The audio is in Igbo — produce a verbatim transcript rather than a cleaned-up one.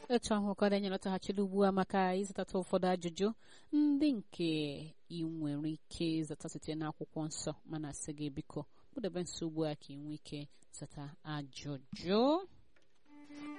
etu ahụ ka anyị lọtaghachila ugbu a maka ịzụtata ụfọdụ ajụjụ ndị nke ị nwere ike ịzata site n'akwụkwọ nsọ mana sị gị biko kpụdebe nso ugbu a ka ị nwee ike zata ajụjụ.